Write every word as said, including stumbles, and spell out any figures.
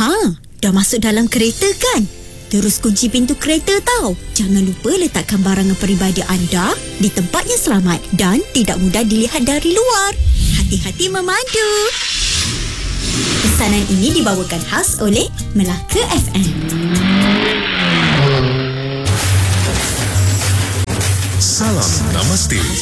Ha, dah masuk dalam kereta kan? Terus kunci pintu kereta tau. Jangan lupa letakkan barangan peribadi anda di tempat yang selamat dan tidak mudah dilihat dari luar. Hati-hati memandu. Pesanan ini dibawakan khas oleh Melaka F M.